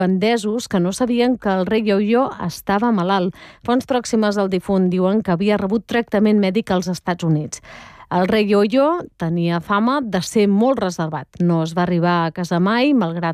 holandesos que no sabien que el rei Yo-Yo estava malalt. Fonts pròximes al difunt diuen que havia rebut tractament mèdic als Estats Units. El rei Yo-Yo tenia fama de ser molt reservat. No es va arribar a casar mai, malgrat